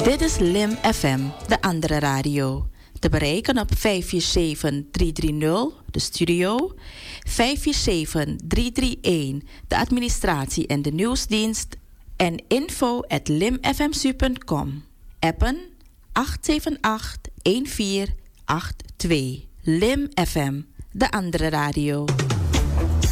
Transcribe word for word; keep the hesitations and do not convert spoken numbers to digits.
Dit is Lim F M, de andere radio. Te bereiken op vijf vier zeven drie drie nul, de studio, vijf vier zeven drie drie een, de administratie en de nieuwsdienst en info at limfmsu punt com. Appen acht zeven acht een vier acht twee. Lim F M, de andere radio.